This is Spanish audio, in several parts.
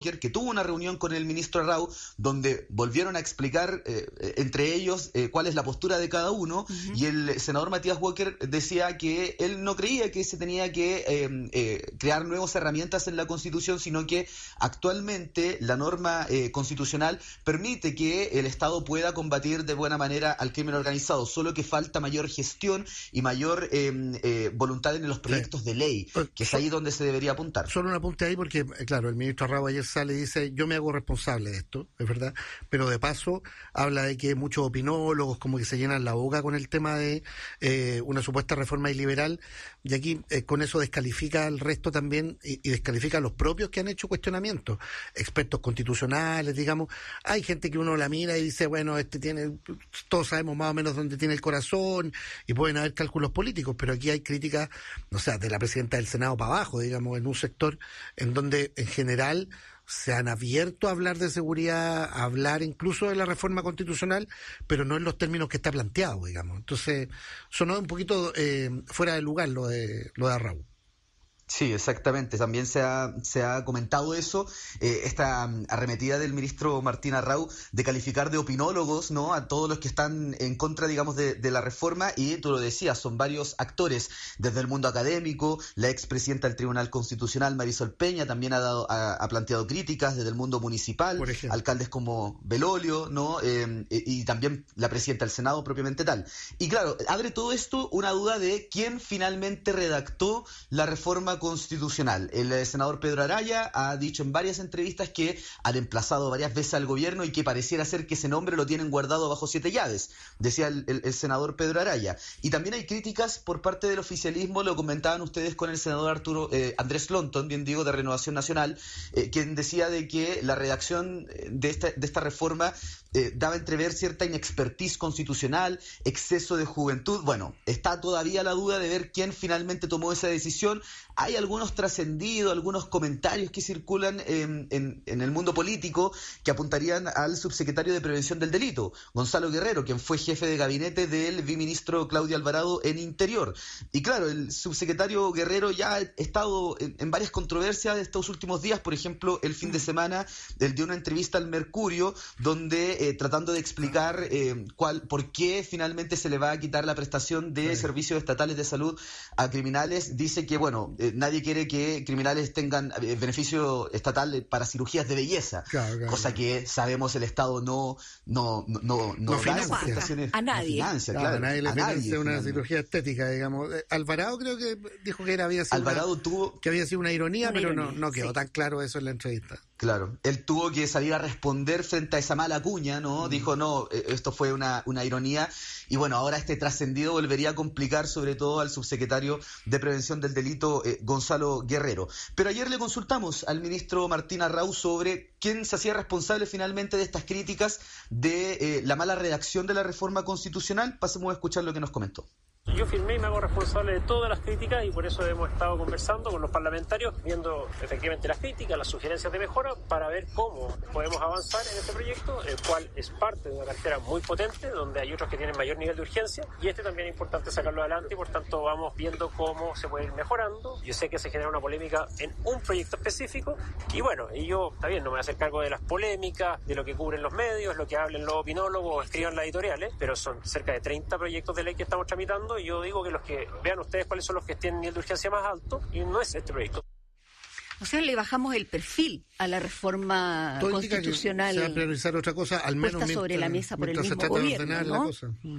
Walker, que tuvo una reunión con el ministro Arrau, donde volvieron a explicar entre ellos cuál es la postura de cada uno, y el senador Matías Walker decía que él no creía que se tenía que crear nuevas herramientas en la Constitución, sino que actualmente la norma constitucional permite que el Estado pueda combatir de buena manera al crimen organizado, solo que falta mayor gestión y mayor voluntad en los proyectos de ley, que es ahí donde se debería apuntar. Solo un apunte ahí porque, claro, el ministro Arrau ayer sale y dice, yo me hago responsable de esto, es verdad, pero de paso habla de que muchos opinólogos como que se llenan la boca con el tema de una supuesta reforma iliberal, y aquí con eso descalifica al resto también y descalifica a los propios que han hecho cuestionamientos, expertos constitucionales, digamos. Hay gente que uno la mira y dice, bueno, todos sabemos más o menos dónde tiene el corazón y pueden haber cálculos políticos, pero aquí hay críticas, o sea, de la presidenta del Senado para abajo, digamos, en un sector en donde en general se han abierto a hablar de seguridad, a hablar incluso de la reforma constitucional, pero no en los términos que está planteado, digamos. Entonces, sonó un poquito fuera de lugar lo de Arrau. Sí, exactamente. También se ha comentado eso, esta arremetida del ministro Martín Arrau de calificar de opinólogos, ¿no?, a todos los que están en contra, digamos, de la reforma, y tú lo decías, son varios actores desde el mundo académico. La expresidenta del Tribunal Constitucional, Marisol Peña, también ha planteado críticas desde el mundo municipal, alcaldes como Belolio, ¿no?, y también la presidenta del Senado propiamente tal. Y claro, abre todo esto una duda de quién finalmente redactó la reforma constitucional. El senador Pedro Araya ha dicho en varias entrevistas que han emplazado varias veces al gobierno y que pareciera ser que ese nombre lo tienen guardado bajo 7 llaves, decía el senador Pedro Araya. Y también hay críticas por parte del oficialismo, lo comentaban ustedes con el senador Andrés Lonton, bien digo, de Renovación Nacional, quien decía de que la redacción de esta reforma daba a entrever cierta inexpertise constitucional, exceso de juventud. Bueno, está todavía la duda de ver quién finalmente tomó esa decisión. Hay algunos trascendidos, algunos comentarios que circulan en el mundo político que apuntarían al subsecretario de Prevención del Delito, Gonzalo Guerrero, quien fue jefe de gabinete del viceministro Claudio Alvarado en Interior. Y claro, el subsecretario Guerrero ya ha estado en varias controversias de estos últimos días. Por ejemplo, el fin de semana él dio una entrevista al Mercurio donde tratando de explicar por qué finalmente se le va a quitar la prestación de servicios estatales de salud a criminales, dice que, bueno, nadie quiere que criminales tengan beneficio estatal para cirugías de belleza, cosa que sabemos el Estado no financia prestaciones a nadie. A nadie le financia una cirugía estética, digamos. Alvarado creo que dijo que había sido una ironía, pero no quedó tan claro eso en la entrevista. Claro, él tuvo que salir a responder frente a esa mala cuña, ¿no? Dijo, no, esto fue una ironía, y bueno, ahora este trascendido volvería a complicar sobre todo al subsecretario de Prevención del Delito, Gonzalo Guerrero. Pero ayer le consultamos al ministro Martín Arrau sobre quién se hacía responsable finalmente de estas críticas de la mala redacción de la reforma constitucional. Pasemos a escuchar lo que nos comentó. Yo firmé y me hago responsable de todas las críticas, y por eso hemos estado conversando con los parlamentarios, viendo efectivamente las críticas, las sugerencias de mejora, para ver cómo podemos avanzar en este proyecto, el cual es parte de una cartera muy potente, donde hay otros que tienen mayor nivel de urgencia, y este también es importante sacarlo adelante, y por tanto vamos viendo cómo se puede ir mejorando. Yo sé que se genera una polémica en un proyecto específico, y bueno, y yo, está bien, no me voy a hacer cargo de las polémicas, de lo que cubren los medios, lo que hablen los opinólogos o escriban las editoriales, pero son cerca de 30 proyectos de ley que estamos tramitando, y yo digo que los que vean ustedes cuáles son los que tienen nivel de urgencia más alto, y no es este proyecto. O sea, le bajamos el perfil a la reforma constitucional. Se va a priorizar otra cosa, al menos puesta sobre la mesa por el mismo gobierno, ¿no?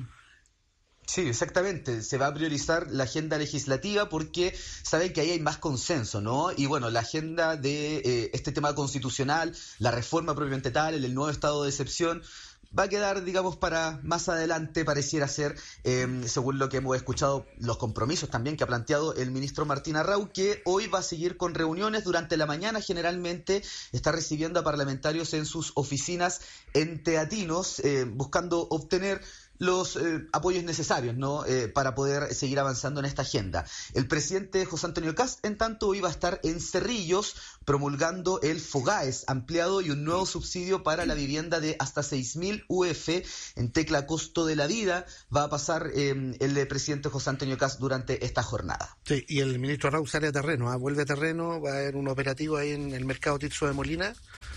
Sí, exactamente. Se va a priorizar la agenda legislativa porque saben que ahí hay más consenso, ¿no? Y bueno, la agenda de este tema constitucional, la reforma propiamente tal, el nuevo estado de excepción, va a quedar, digamos, para más adelante, pareciera ser, según lo que hemos escuchado, los compromisos también que ha planteado el ministro Martín Arrau, que hoy va a seguir con reuniones durante la mañana. Generalmente está recibiendo a parlamentarios en sus oficinas en Teatinos, buscando obtener los apoyos necesarios, ¿no? Para poder seguir avanzando en esta agenda. El presidente José Antonio Kast, en tanto, hoy va a estar en Cerrillos promulgando el FOGAES ampliado y un nuevo subsidio para la vivienda de hasta 6.000 UF en tecla costo de la vida. Va a pasar el presidente José Antonio Kast durante esta jornada. Sí, y el ministro Arrau sale a terreno, vuelve a terreno, va a haber un operativo ahí en el mercado Tirso de Molina,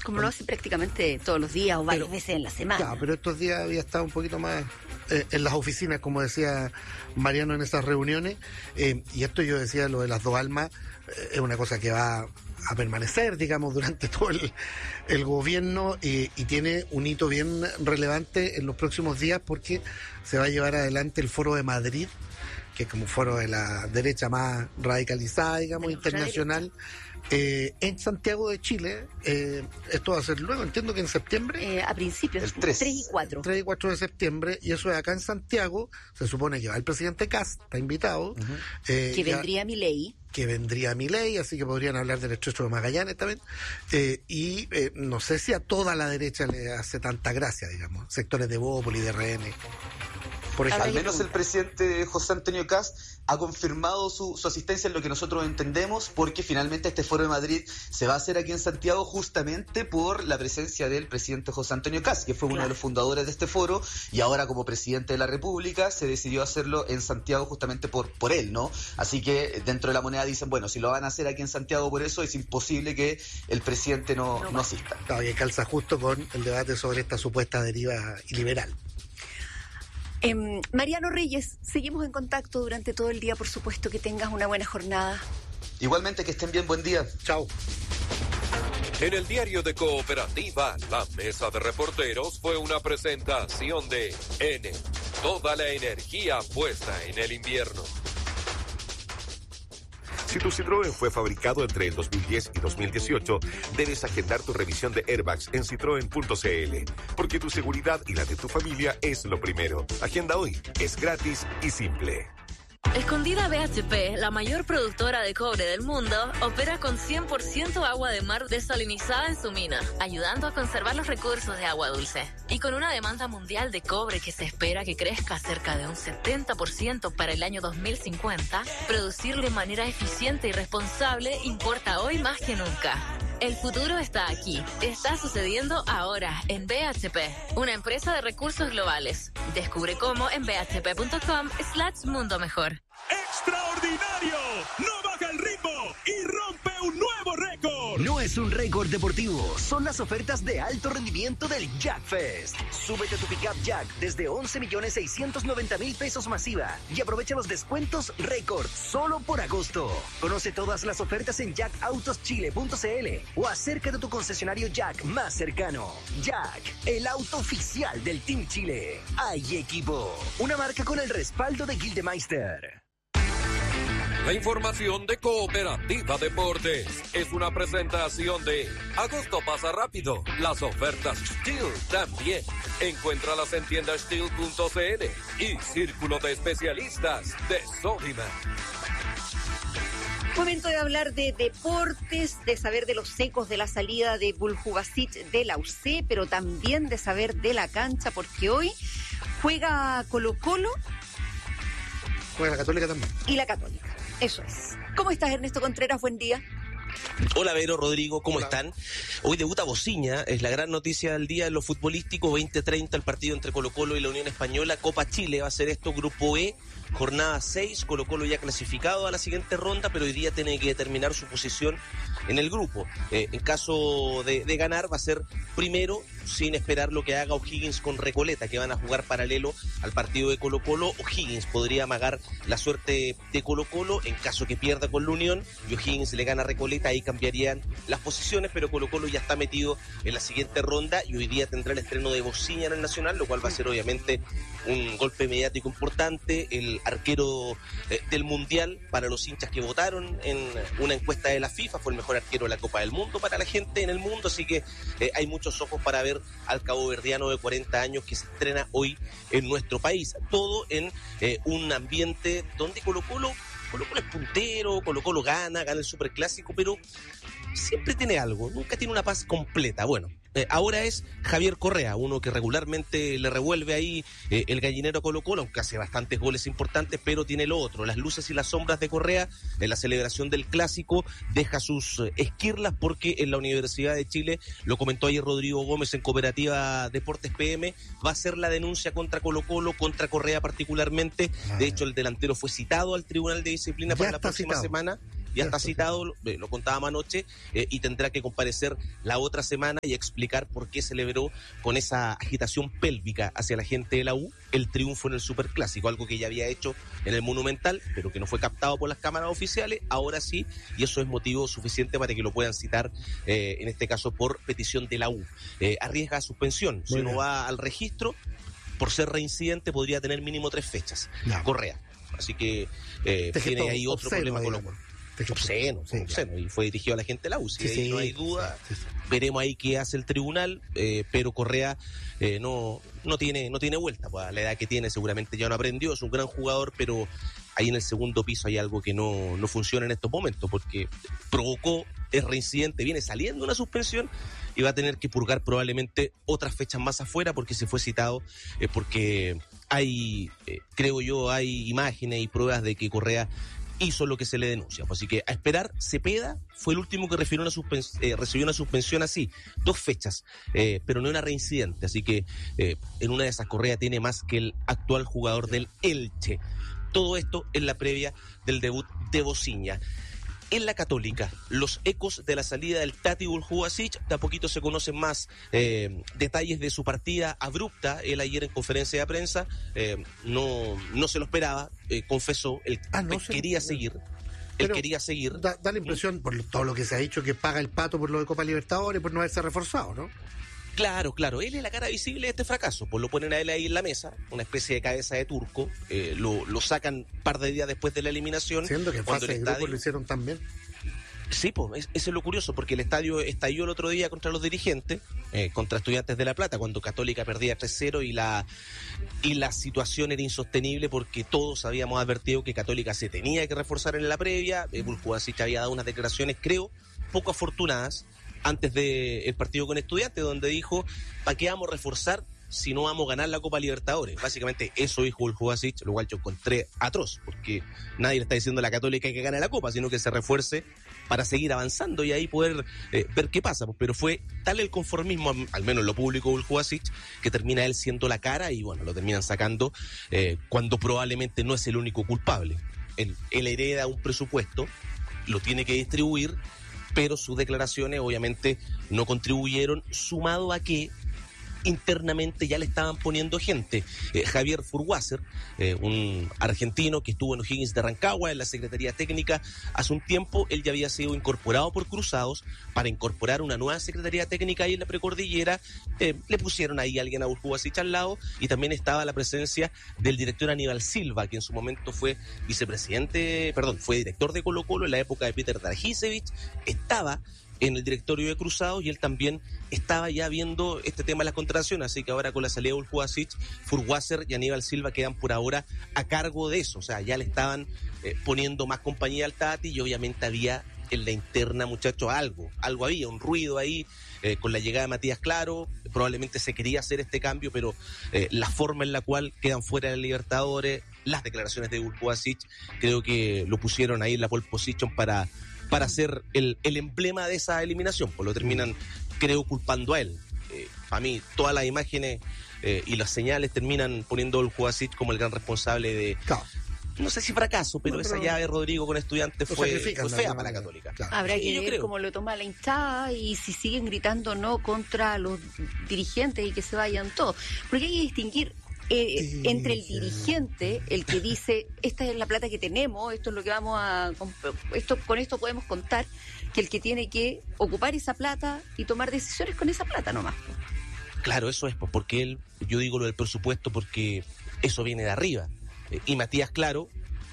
Como lo hace prácticamente todos los días o varias veces en la semana. Claro, pero estos días había estado un poquito más en las oficinas, como decía Mariano en esas reuniones, y esto yo decía, lo de las dos almas, es una cosa que va a permanecer, digamos, durante todo el gobierno, y tiene un hito bien relevante en los próximos días porque se va a llevar adelante el Foro de Madrid, que es como un foro de la derecha más radicalizada, digamos, internacional, en Santiago de Chile. Esto va a ser luego, entiendo que en septiembre. A principios, el 3 y 4. 3 y 4 de septiembre, y eso es acá en Santiago. Se supone que va el presidente Kast, está invitado. Que vendría Milei. Que vendría Milei, así que podrían hablar del estrecho de Magallanes también. No sé si a toda la derecha le hace tanta gracia, digamos, sectores de Bópoli, de RN. Al menos el presidente José Antonio Kast ha confirmado su asistencia en lo que nosotros entendemos, porque finalmente este Foro de Madrid se va a hacer aquí en Santiago justamente por la presencia del presidente José Antonio Kast, que fue uno de los fundadores de este foro, y ahora como presidente de la República se decidió hacerlo en Santiago justamente por él, ¿no? Así que dentro de la moneda dicen, bueno, si lo van a hacer aquí en Santiago por eso, es imposible que el presidente no asista. Claro, y calza justo con el debate sobre esta supuesta deriva iliberal. Mariano Reyes, seguimos en contacto durante todo el día, por supuesto, que tengas una buena jornada. Igualmente, que estén bien, buen día. Chao. En el diario de Cooperativa, la mesa de reporteros fue una presentación de N, toda la energía puesta en el invierno. Si tu Citroën fue fabricado entre el 2010 y 2018, debes agendar tu revisión de airbags en citroen.cl, porque tu seguridad y la de tu familia es lo primero. Agenda hoy, es gratis y simple. Escondida BHP, la mayor productora de cobre del mundo, opera con 100% agua de mar desalinizada en su mina, ayudando a conservar los recursos de agua dulce. Y con una demanda mundial de cobre que se espera que crezca cerca de un 70% para el año 2050, producir de manera eficiente y responsable importa hoy más que nunca. El futuro está aquí. Está sucediendo ahora en BHP, una empresa de recursos globales. Descubre cómo en bhp.com/mundo mejor. ¡Extraordinario! ¡No baja el ritmo y rompe un nuevo récord! No es un récord deportivo, son las ofertas de alto rendimiento del Jack Fest. Súbete a tu pickup Jack desde 11.690.000 pesos masiva y aprovecha los descuentos récord solo por agosto. Conoce todas las ofertas en jackautoschile.cl o acércate a tu concesionario Jack más cercano. Jack, el auto oficial del Team Chile. Hay equipo, una marca con el respaldo de Gildemeister. La información de Cooperativa Deportes es una presentación de Agosto pasa rápido. Las ofertas Steel también. Encuéntralas en tiendasteel.cl y Círculo de Especialistas de Sodimac. Momento de hablar de deportes, de saber de los ecos de la salida de Buljubasic de la UC, pero también de saber de la cancha, porque hoy juega Colo-Colo. Juega la Católica también. Y la Católica, eso es. ¿Cómo estás, Ernesto Contreras? Buen día. Hola Vero, Rodrigo, ¿cómo están? Hoy debuta Bociña, es la gran noticia del día en lo futbolístico. 20:30 el partido entre Colo-Colo y la Unión Española. Copa Chile va a ser esto, Grupo E, jornada 6. Colo-Colo ya clasificado a la siguiente ronda, pero hoy día tiene que determinar su posición en el grupo. En caso de ganar, va a ser primero, sin esperar lo que haga O'Higgins con Recoleta, que van a jugar paralelo al partido de Colo-Colo. O'Higgins podría amagar la suerte de Colo-Colo en caso que pierda con la Unión y O'Higgins le gana a Recoleta, ahí cambiarían las posiciones, pero Colo-Colo ya está metido en la siguiente ronda y hoy día tendrá el estreno de Bociña en el Nacional, lo cual va a ser obviamente un golpe mediático importante. El arquero del Mundial para los hinchas que votaron en una encuesta de la FIFA fue el mejor arquero de la Copa del Mundo para la gente en el mundo, así que hay muchos ojos para ver al caboverdiano de 40 años que se estrena hoy en nuestro país. Todo en un ambiente donde Colo-Colo es puntero, Colo-Colo gana el superclásico, pero siempre tiene algo, nunca tiene una paz completa. Bueno, ahora es Javier Correa, uno que regularmente le revuelve ahí el gallinero a Colo-Colo, aunque hace bastantes goles importantes, pero tiene lo otro, las luces y las sombras de Correa. En la celebración del clásico deja sus esquirlas porque en la Universidad de Chile, lo comentó ayer Rodrigo Gómez en Cooperativa Deportes PM, va a ser la denuncia contra Colo-Colo, contra Correa particularmente. De hecho, el delantero fue citado al Tribunal de Disciplina para la próxima semana. ya está citado, lo contábamos anoche, y tendrá que comparecer la otra semana y explicar por qué celebró con esa agitación pélvica hacia la gente de la U el triunfo en el Superclásico, algo que ya había hecho en el Monumental, pero que no fue captado por las cámaras oficiales, ahora sí, y eso es motivo suficiente para que lo puedan citar, en este caso por petición de la U. Arriesga suspensión, si uno va al registro, por ser reincidente podría tener mínimo 3 fechas, Correa. Así que tiene ahí otro problema con obsceno, y fue dirigido a la gente de la U, ahí no hay duda. Veremos ahí qué hace el tribunal, pero Correa no tiene vuelta, pues, la edad que tiene seguramente ya no aprendió, es un gran jugador, pero ahí en el segundo piso hay algo que no funciona en estos momentos, porque provocó, es reincidente, viene saliendo una suspensión y va a tener que purgar probablemente otras fechas más afuera, porque se fue citado, porque hay, creo yo, hay imágenes y pruebas de que Correa hizo lo que se le denuncia. Pues así que a esperar. Cepeda fue el último que recibió una suspensión así, 2 fechas, pero no era reincidente, así que en una de esas Correa tiene más que el actual jugador del Elche. Todo esto en la previa del debut de Bociña. En la Católica, los ecos de la salida del Tati Buljubasic, de a poquito se conocen más detalles de su partida abrupta. Él ayer en conferencia de prensa no se lo esperaba, confesó, quería seguir. Él quería seguir. Da la impresión, por todo lo que se ha dicho, que paga el pato por lo de Copa Libertadores, por no haberse reforzado, ¿no? Claro, él es la cara visible de este fracaso, pues lo ponen a él ahí en la mesa, una especie de cabeza de turco, lo sacan un par de días después de la eliminación. Siendo que en fase de grupo lo hicieron tan bien. Sí, pues eso es lo curioso, porque el estadio estalló el otro día contra los dirigentes, contra Estudiantes de La Plata, cuando Católica perdía 3-0 y la situación era insostenible, porque todos habíamos advertido que Católica se tenía que reforzar en la previa. Buljubasic había dado unas declaraciones, creo, poco afortunadas, antes del partido con Estudiantes, donde dijo: ¿para qué vamos a reforzar si no vamos a ganar la Copa Libertadores? Básicamente eso dijo Buljubasic, lo cual yo encontré atroz, porque nadie le está diciendo a la Católica que gane la Copa, sino que se refuerce para seguir avanzando y ahí poder ver qué pasa. Pero fue tal el conformismo, al menos en lo público, Buljubasic, que termina él siendo la cara y bueno, lo terminan sacando cuando probablemente no es el único culpable. Él hereda un presupuesto, lo tiene que distribuir, pero sus declaraciones obviamente no contribuyeron, sumado a que internamente ya le estaban poniendo gente. Javier Furwasser, un argentino que estuvo en O'Higgins de Rancagua, en la Secretaría Técnica hace un tiempo, él ya había sido incorporado por Cruzados para incorporar una nueva Secretaría Técnica ahí en la Precordillera. Le pusieron ahí a alguien a Buljubasic al lado, y también estaba la presencia del director Aníbal Silva, que en su momento fue fue director de Colo-Colo en la época de Peter Dargisevich, estaba en el directorio de Cruzados y él también estaba ya viendo este tema de las contrataciones, así que ahora con la salida de Buljubasic, Furwasser y Aníbal Silva quedan por ahora a cargo de eso, o sea, ya le estaban poniendo más compañía al Tati, y obviamente había en la interna, muchachos, algo había, un ruido ahí, con la llegada de Matías Claro, probablemente se quería hacer este cambio, pero la forma en la cual quedan fuera de Libertadores, las declaraciones de Buljubasic, creo que lo pusieron ahí en la pole position para ser el emblema de esa eliminación, pues lo terminan, creo, culpando a él. A mí, todas las imágenes y las señales terminan poniendo a Buljubasic como el gran responsable de... Claro. No sé si fracaso, pero esa llave, Rodrigo, con Estudiantes fue fea para la Católica. Claro. Habrá que ver cómo lo toma la hinchada y si siguen gritando no contra los dirigentes y que se vayan todos. Porque hay que distinguir entre el dirigente, el que dice: esta es la plata que tenemos, esto es lo que vamos a... con esto podemos contar, que el que tiene que ocupar esa plata y tomar decisiones con esa plata nomás. Claro, eso es, porque yo digo lo del presupuesto porque eso viene de arriba. Y Matías Claro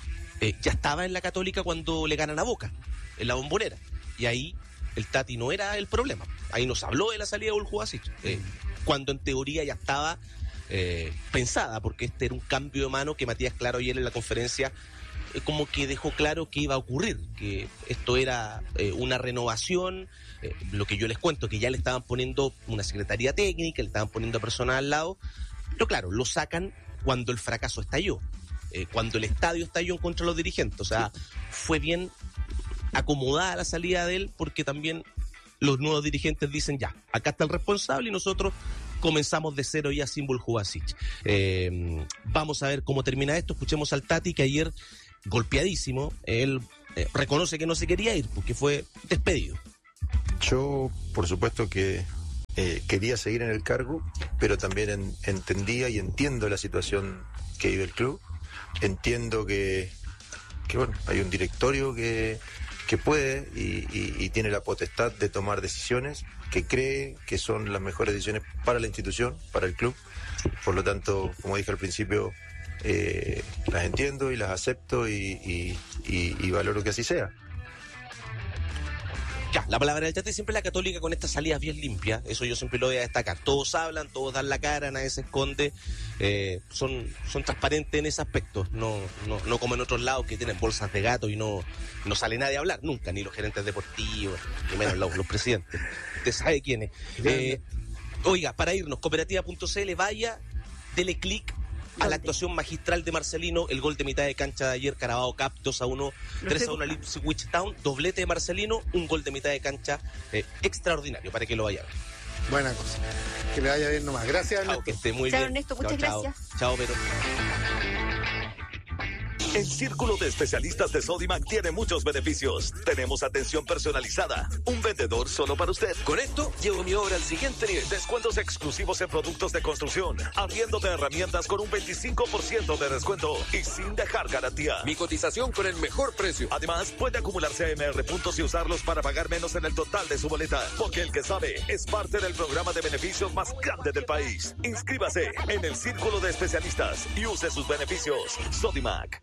ya estaba en la Católica cuando le ganan a Boca, en la Bombonera. Y ahí el Tati no era el problema. Ahí nos habló de la salida de Buljubasic, cuando en teoría ya estaba pensada, porque este era un cambio de mano que Matías Claro ayer en la conferencia como que dejó claro que iba a ocurrir, que esto era una renovación, lo que yo les cuento, que ya le estaban poniendo una secretaría técnica, le estaban poniendo personal al lado, pero claro, lo sacan cuando el fracaso estalló, cuando el estadio estalló en contra de los dirigentes, o sea, fue bien acomodada la salida de él, porque también los nuevos dirigentes dicen: ya, acá está el responsable y nosotros comenzamos de cero ya sin Buljubasic. Vamos a ver cómo termina esto. Escuchemos al Tati, que ayer, golpeadísimo, él reconoce que no se quería ir porque fue despedido. Yo, por supuesto que quería seguir en el cargo, pero también entendía y entiendo la situación que vive el club. Entiendo que bueno, hay un directorio que puede y tiene la potestad de tomar decisiones que cree que son las mejores decisiones para la institución, para el club. Por lo tanto, como dije al principio, las entiendo y las acepto y valoro que así sea. Ya, la palabra del Chate siempre es la Católica con estas salidas bien limpias, eso yo siempre lo voy a destacar. Todos hablan, todos dan la cara, nadie se esconde, son transparentes en ese aspecto, no como en otros lados que tienen bolsas de gato y no sale nadie a hablar, nunca, ni los gerentes deportivos, ni menos los presidentes. Usted sabe quiénes. Oiga, para irnos, cooperativa.cl, vaya, dele clic a la actuación magistral de Marcelino, el gol de mitad de cancha de ayer, Carabao Cup, 2-1, 3-1 al Ipswich Town, doblete de Marcelino, un gol de mitad de cancha extraordinario, para que lo vaya a ver. Buena cosa, que le vaya bien nomás. Gracias, Ernesto. Chao, que esté muy Chao, bien. Ernesto, muchas gracias. Chao, pero... El Círculo de Especialistas de Sodimac tiene muchos beneficios. Tenemos atención personalizada, un vendedor solo para usted. Con esto, llevo mi obra al siguiente nivel. Descuentos exclusivos en productos de construcción, arriendo de herramientas con un 25% de descuento y sin dejar garantía. Mi cotización con el mejor precio. Además, puede acumularse AMR puntos y usarlos para pagar menos en el total de su boleta, porque el que sabe es parte del programa de beneficios más grande del país. Inscríbase en el Círculo de Especialistas y use sus beneficios. Sodimac.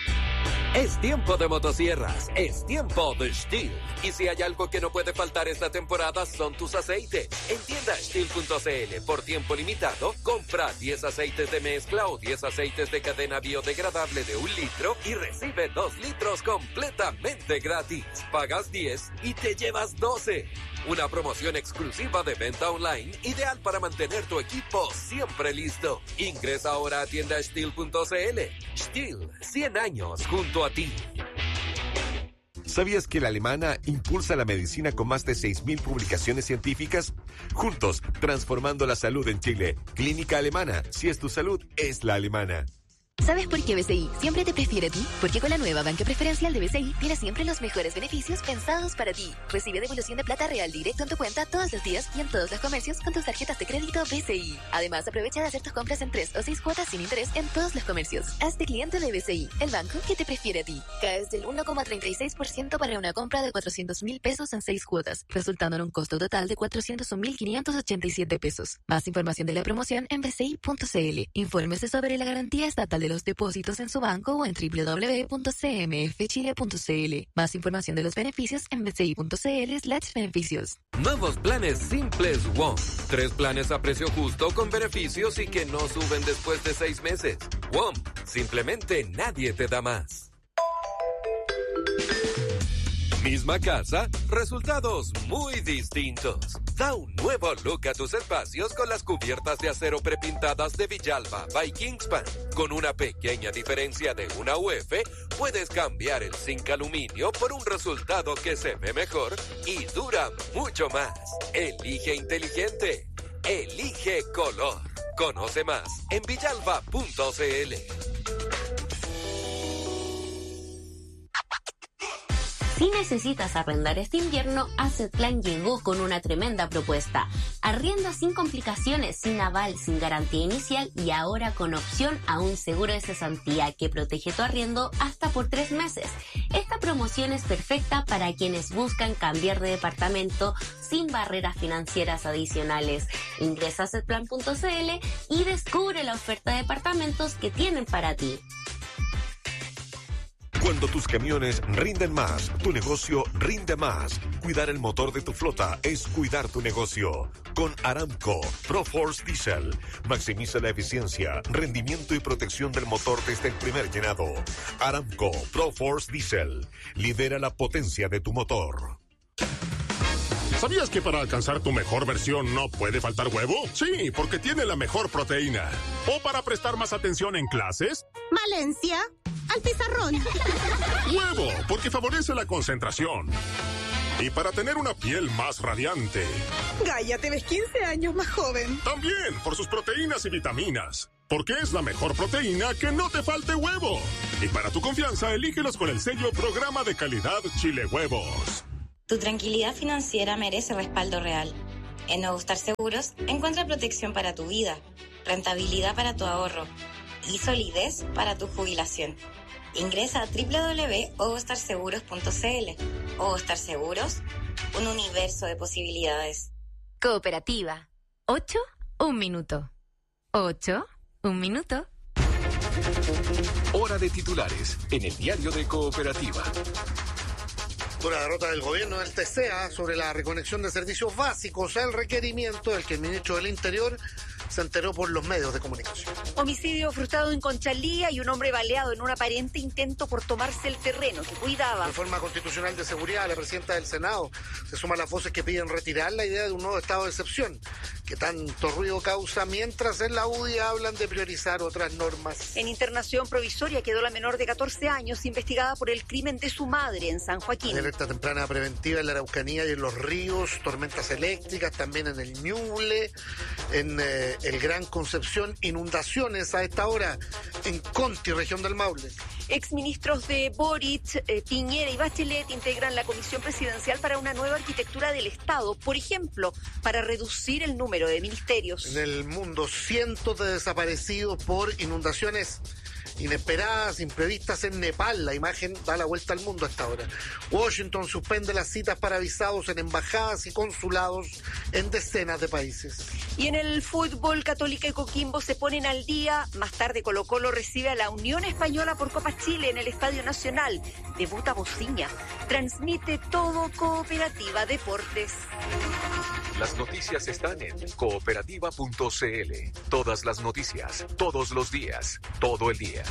Es tiempo de motosierras, es tiempo de Stihl. Y si hay algo que no puede faltar esta temporada son tus aceites. En tienda Stihl.cl, por tiempo limitado, compra 10 aceites de mezcla o 10 aceites de cadena biodegradable de 1 litro y recibe 2 litros completamente gratis. Pagas 10 y te llevas 12. Una promoción exclusiva de venta online, ideal para mantener tu equipo siempre listo. Ingresa ahora a tienda Stihl.cl. Stihl, 100 años junto a ti. ¿Sabías que la alemana impulsa la medicina con más de 6.000 publicaciones científicas? Juntos, transformando la salud en Chile. Clínica Alemana. Si es tu salud, es la alemana. ¿Sabes por qué BCI siempre te prefiere a ti? Porque con la nueva banca preferencial de BCI tienes siempre los mejores beneficios pensados para ti. Recibe devolución de plata real directo en tu cuenta todos los días y en todos los comercios con tus tarjetas de crédito BCI. Además, aprovecha de hacer tus compras en 3 o 6 cuotas sin interés en todos los comercios. Hazte cliente de BCI, el banco que te prefiere a ti. Caes del 1,36% para una compra de 400.000 pesos en 6 cuotas, resultando en un costo total de 401.587 pesos. Más información de la promoción en bci.cl. Infórmese sobre la garantía estatal de los depósitos en su banco o en www.cmfchile.cl. Más información de los beneficios en bci.cl/beneficios. Nuevos planes simples WOM. 3 planes a precio justo con beneficios y que no suben después de 6 meses. WOM. Simplemente nadie te da más. Misma casa, resultados muy distintos. Da un nuevo look a tus espacios con las cubiertas de acero prepintadas de Villalba by Kingspan. Con una pequeña diferencia de una UF, puedes cambiar el zinc aluminio por un resultado que se ve mejor y dura mucho más. Elige inteligente. Elige color. Conoce más en villalba.cl. Si necesitas arrendar este invierno, Assetplan llegó con una tremenda propuesta. Arrienda sin complicaciones, sin aval, sin garantía inicial y ahora con opción a un seguro de cesantía que protege tu arriendo hasta por 3 meses. Esta promoción es perfecta para quienes buscan cambiar de departamento sin barreras financieras adicionales. Ingresa a Assetplan.cl y descubre la oferta de departamentos que tienen para ti. Cuando tus camiones rinden más, tu negocio rinde más. Cuidar el motor de tu flota es cuidar tu negocio. Con Aramco ProForce Diesel, maximiza la eficiencia, rendimiento y protección del motor desde el primer llenado. Aramco ProForce Diesel, lidera la potencia de tu motor. ¿Sabías que para alcanzar tu mejor versión no puede faltar huevo? Sí, porque tiene la mejor proteína. ¿O para prestar más atención en clases? Valencia, al pizarrón. Huevo, porque favorece la concentración. Y para tener una piel más radiante. Gaia, te ves 15 años más joven. También por sus proteínas y vitaminas. Porque es la mejor proteína que no te falte huevo. Y para tu confianza, elígelos con el sello Programa de Calidad Chile Huevos. Tu tranquilidad financiera merece respaldo real. En Nuevo Star Seguros, encuentra protección para tu vida, rentabilidad para tu ahorro y solidez para tu jubilación. Ingresa a www.ovostarseguros.cl. Ovostar Seguros, un universo de posibilidades. Cooperativa. 8, 1 minuto. 8, 1 minuto. Hora de titulares en el diario de Cooperativa. Dura derrota del gobierno del TCA sobre la reconexión de servicios básicos, el requerimiento del que el ministro del Interior se enteró por los medios de comunicación. Homicidio frustrado en Conchalía y un hombre baleado en un aparente intento por tomarse el terreno que cuidaba. Reforma constitucional de seguridad. La presidenta del Senado se suma a las voces que piden retirar la idea de un nuevo estado de excepción, que tanto ruido causa, mientras en la UDI hablan de priorizar otras normas. En internación provisoria quedó la menor de 14 años investigada por el crimen de su madre en San Joaquín. Alerta temprana preventiva en la Araucanía y en los ríos, tormentas eléctricas también en el Ñuble, en el Gran Concepción, inundaciones a esta hora en Conti, región del Maule. Exministros de Boric, Piñera y Bachelet integran la Comisión Presidencial para una nueva arquitectura del Estado, por ejemplo, para reducir el número de ministerios. En el mundo, cientos de desaparecidos por inundaciones inesperadas, imprevistas en Nepal. La imagen da la vuelta al mundo hasta ahora. Washington suspende las citas para visados en embajadas y consulados en decenas de países. Y en el fútbol, Católica y Coquimbo se ponen al día. Más tarde, Colo-Colo recibe a la Unión Española por Copa Chile en el Estadio Nacional. Debuta Bociña. Transmite todo Cooperativa Deportes. Las noticias están en cooperativa.cl. Todas las noticias, todos los días, todo el día.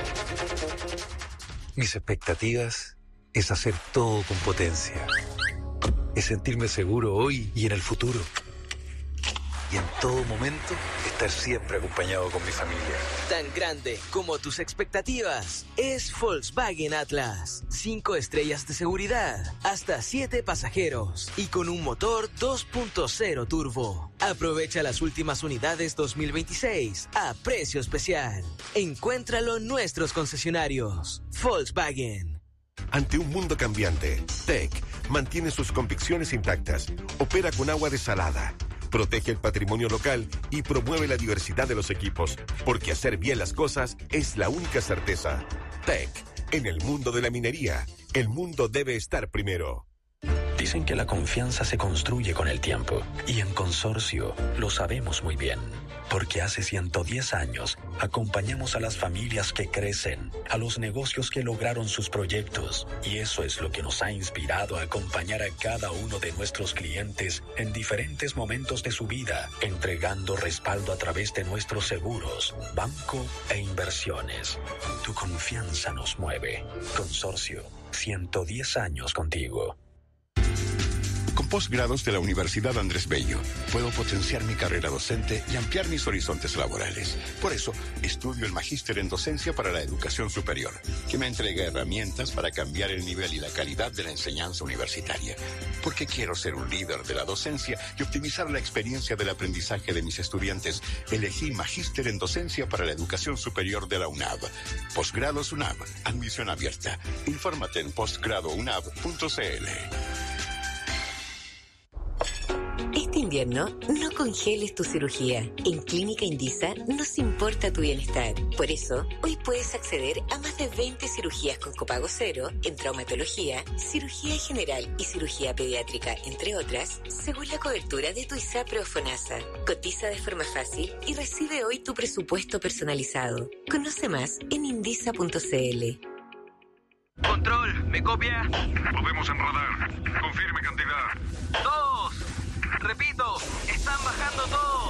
Mis expectativas es hacer todo con potencia. Es sentirme seguro hoy y en el futuro. Y en todo momento, estar siempre acompañado con mi familia. Tan grande como tus expectativas es Volkswagen Atlas. 5 estrellas de seguridad, hasta 7 pasajeros y con un motor 2.0 turbo. Aprovecha las últimas unidades 2026 a precio especial. Encuéntralo en nuestros concesionarios. Volkswagen. Ante un mundo cambiante, TEC mantiene sus convicciones intactas, opera con agua desalada, protege el patrimonio local y promueve la diversidad de los equipos, porque hacer bien las cosas es la única certeza. TEC, en el mundo de la minería, el mundo debe estar primero. Dicen que la confianza se construye con el tiempo, y en Consorcio lo sabemos muy bien, porque hace 110 años acompañamos a las familias que crecen, a los negocios que lograron sus proyectos, y eso es lo que nos ha inspirado a acompañar a cada uno de nuestros clientes en diferentes momentos de su vida, entregando respaldo a través de nuestros seguros, banco e inversiones. Tu confianza nos mueve. Consorcio, 110 años contigo. Con posgrados de la Universidad Andrés Bello, puedo potenciar mi carrera docente y ampliar mis horizontes laborales. Por eso, estudio el Magíster en Docencia para la Educación Superior, que me entrega herramientas para cambiar el nivel y la calidad de la enseñanza universitaria. Porque quiero ser un líder de la docencia y optimizar la experiencia del aprendizaje de mis estudiantes. Elegí Magíster en Docencia para la Educación Superior de la UNAV. Posgrados UNAV, admisión abierta. Infórmate en postgradounab.cl. Este invierno, no congeles tu cirugía. En Clínica Indisa nos importa tu bienestar. Por eso, hoy puedes acceder a más de 20 cirugías con copago cero en traumatología, cirugía general y cirugía pediátrica, entre otras, según la cobertura de tu ISAPRE o FONASA. Cotiza de forma fácil y recibe hoy tu presupuesto personalizado. Conoce más en indisa.cl. Control, ¿me copia? Lo vemos en radar. Confirme cantidad. 2. Repito, están bajando todos.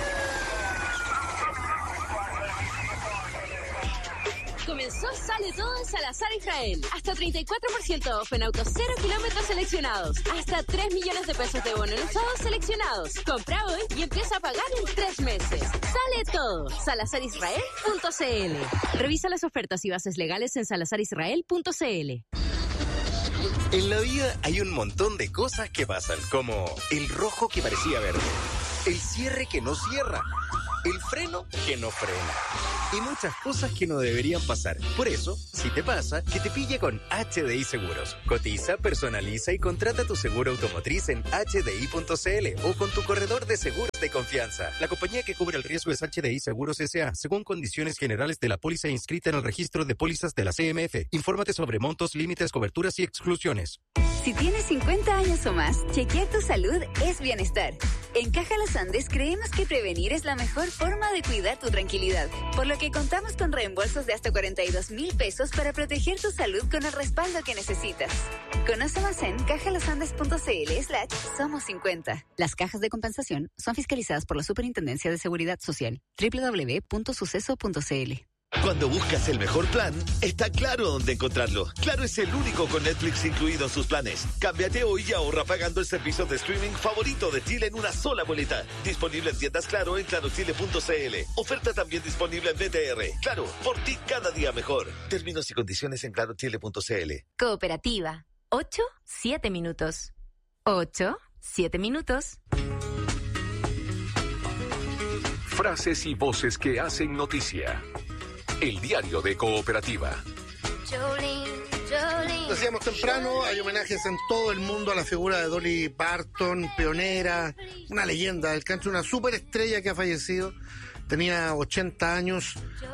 Comenzó Sale Todo en Salazar Israel. Hasta 34% off en autos 0 kilómetros seleccionados. Hasta 3 millones de pesos de bono en usados seleccionados. Compra hoy y empieza a pagar en 3 meses. Sale Todo. SalazarIsrael.cl. Revisa las ofertas y bases legales en SalazarIsrael.cl. En la vida hay un montón de cosas que pasan, como el rojo que parecía verde, el cierre que no cierra, el freno que no frena y muchas cosas que no deberían pasar. Por eso, si te pasa, que te pille con HDI Seguros. Cotiza, personaliza y contrata tu seguro automotriz en HDI.cl o con tu corredor de seguros de confianza. La compañía que cubre el riesgo es HDI Seguros S.A., según condiciones generales de la póliza inscrita en el registro de pólizas de la CMF. Infórmate sobre montos, límites, coberturas y exclusiones. Si tienes 50 años o más, chequear tu salud es bienestar. En Caja Los Andes creemos que prevenir es la mejor forma de cuidar tu tranquilidad, por lo que contamos con reembolsos de hasta 42,000 pesos para proteger tu salud con el respaldo que necesitas. Conoce más en cajalosandes.cl/somos50. Las cajas de compensación son fiscalizadas por la Superintendencia de Seguridad Social. www.suceso.cl. Cuando buscas el mejor plan, está Claro dónde encontrarlo. Claro es el único con Netflix incluido en sus planes. Cámbiate hoy y ahorra pagando el servicio de streaming favorito de Chile en una sola boleta. Disponible en tiendas Claro en clarochile.cl. Oferta también disponible en BTR. Claro, por ti cada día mejor. Términos y condiciones en clarochile.cl. Cooperativa. 8-7 minutos. 8-7 minutos. Frases y voces que hacen noticia. El diario de Cooperativa. Decíamos temprano, hay homenajes en todo el mundo a la figura de Dolly Parton, pionera, una leyenda del country, una superestrella que ha fallecido. Tenía 80 años,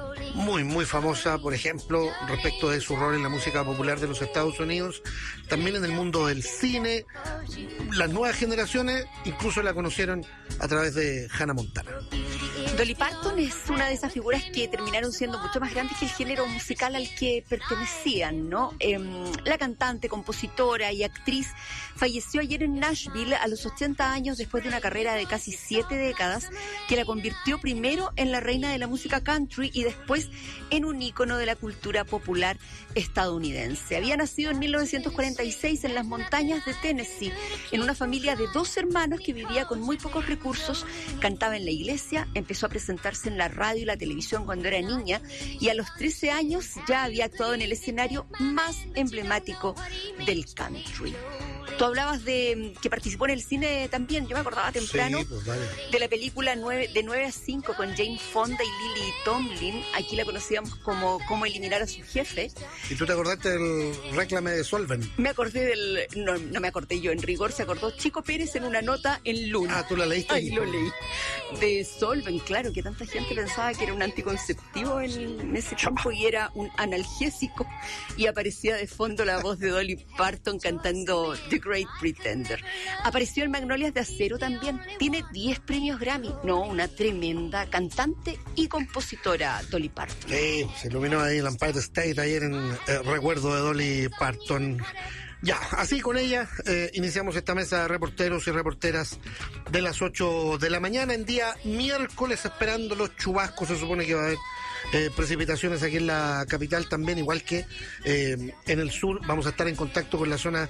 muy famosa, por ejemplo, respecto de su rol en la música popular de los Estados Unidos, también en el mundo del cine. Las nuevas generaciones incluso la conocieron a través de Hannah Montana. Dolly Parton es una de esas figuras que terminaron siendo mucho más grandes que el género musical al que pertenecían, ¿no? La cantante, compositora y actriz falleció ayer en Nashville a los 80 años después de una carrera de casi 7 décadas que la convirtió primero en la reina de la música country y después en un ícono de la cultura popular estadounidense. Había nacido en 1946 en las montañas de Tennessee, en una familia de 2 hermanos que vivía con muy pocos recursos, cantaba en la iglesia, empezó a presentarse en la radio y la televisión cuando era niña y a los 13 años ya había actuado en el escenario más emblemático del country. Tú hablabas de que participó en el cine también, yo me acordaba temprano de la película de 9 a 5 con Jane Fonda y Lily Tomlin. Aquí la conocíamos como Cómo eliminar a su jefe. ¿Y tú te acordaste del réclame de Solven? Me acordé no me acordé yo, en rigor se acordó Chico Pérez en una nota en Luna. Ah, ¿tú la leíste? Ahí lo leí. De Solven, claro, que tanta gente pensaba que era un anticonceptivo en ese tiempo y era un analgésico. Y aparecía de fondo la voz de Dolly Parton cantando The Great Pretender. Apareció en Magnolias de Acero también. Tiene 10 premios Grammy. No, una tremenda cantante y compositora, Dolly Parton. Sí, se iluminó ahí en Empire State ayer en recuerdo de Dolly Parton. Ya, así con ella iniciamos esta mesa de reporteros y reporteras de las 8 de la mañana en día miércoles, esperando los chubascos. Se supone que va a haber precipitaciones aquí en la capital también, igual que en el sur. Vamos a estar en contacto con la zona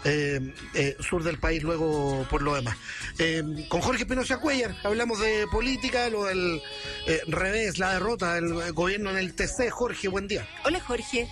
sur del país luego por lo demás. Con Jorge Espinosa Cuellar hablamos de política, lo del revés, la derrota del gobierno en el TC. Jorge, buen día. Hola, Jorge.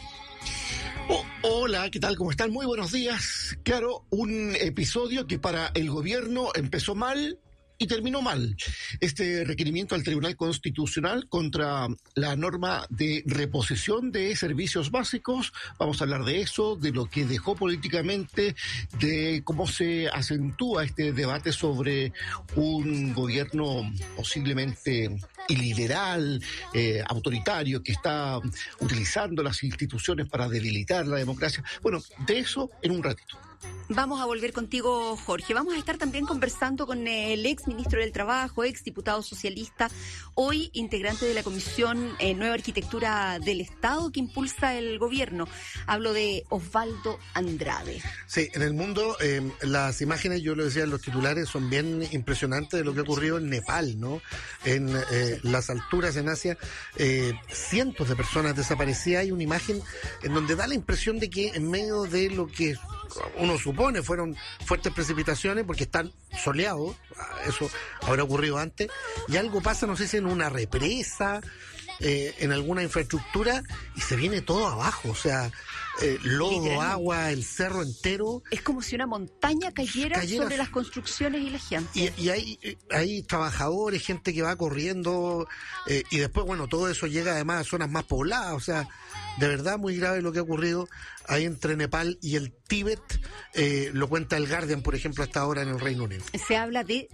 Hola, ¿qué tal? ¿Cómo están? Muy buenos días. Claro, un episodio que para el gobierno empezó mal y terminó mal. Este requerimiento al Tribunal Constitucional contra la norma de reposición de servicios básicos, vamos a hablar de eso, de lo que dejó políticamente, de cómo se acentúa este debate sobre un gobierno posiblemente iliberal, autoritario, que está utilizando las instituciones para debilitar la democracia. Bueno, de eso en un ratito. Vamos a volver contigo, Jorge. Vamos a estar también conversando con el ex ministro del Trabajo, ex diputado socialista, hoy integrante de la Comisión Nueva Arquitectura del Estado que impulsa el gobierno. Hablo de Osvaldo Andrade. Sí, en el mundo las imágenes, yo lo decía en los titulares, son bien impresionantes de lo que ha ocurrido en Nepal, ¿no? En las alturas en Asia, cientos de personas desaparecidas. Hay una imagen en donde da la impresión de que en medio de lo que uno supone fueron fuertes precipitaciones, porque están soleados, eso habrá ocurrido antes, y algo pasa, no sé si en una represa, en alguna infraestructura, y se viene todo abajo. O sea, lodo, literal, agua, el cerro entero. Es como si una montaña cayera sobre las construcciones y la gente. Y hay trabajadores, gente que va corriendo, y después, bueno, todo eso llega además a zonas más pobladas, o sea, de verdad muy grave lo que ha ocurrido ahí entre Nepal y el Tíbet, lo cuenta el Guardian, por ejemplo, hasta ahora en el Reino Unido. Se habla de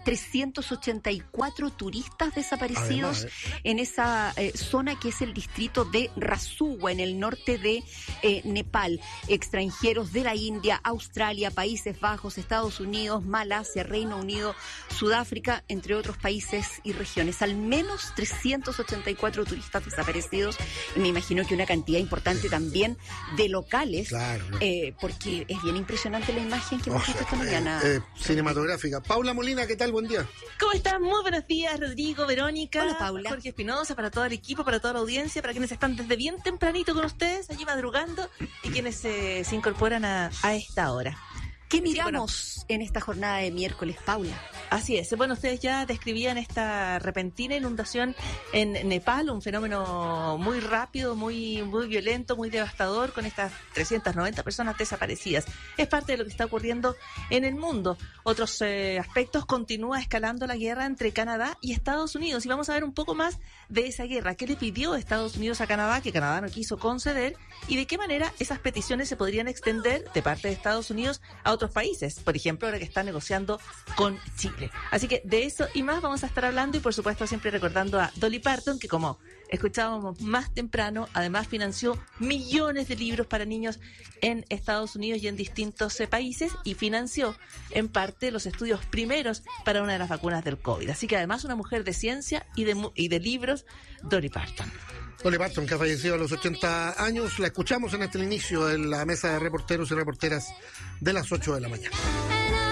384 turistas desaparecidos en esa zona que es el distrito de Rasuwa, en el norte de Nepal. Extranjeros de la India, Australia, Países Bajos, Estados Unidos, Malasia, Reino Unido, Sudáfrica, entre otros países y regiones. Al menos 384 turistas desaparecidos, y me imagino que una cantidad importante también de locales. Claro, ¿no? Porque es bien impresionante la imagen que hemos visto esta mañana. Cinematográfica. Paula Molina, ¿qué tal? Buen día. ¿Cómo están? Muy buenos días, Rodrigo, Verónica. Hola, Paula. Jorge Espinosa, para todo el equipo, para toda la audiencia, para quienes están desde bien tempranito con ustedes, allí madrugando, y quienes se incorporan a esta hora. ¿Qué miramos en esta jornada de miércoles, Paula? Así es. Bueno, ustedes ya describían esta repentina inundación en Nepal, un fenómeno muy rápido, muy violento, muy devastador, con estas 390 personas desaparecidas. Es parte de lo que está ocurriendo en el mundo. Otros aspectos: continúa escalando la guerra entre Canadá y Estados Unidos. Y vamos a ver un poco más de esa guerra. ¿Qué le pidió Estados Unidos a Canadá, que Canadá no quiso conceder? Y de qué manera esas peticiones se podrían extender de parte de Estados Unidos a otros países, por ejemplo, ahora que está negociando con Chile. Así que de eso y más vamos a estar hablando, y por supuesto siempre recordando a Dolly Parton, que como escuchábamos más temprano, además financió millones de libros para niños en Estados Unidos y en distintos países, y financió en parte los estudios primeros para una de las vacunas del COVID. Así que además una mujer de ciencia y de libros, Dolly Parton. Dolly Parton, que ha fallecido a los 80 años, la escuchamos en este inicio de la mesa de reporteros y reporteras de las 8 de la mañana.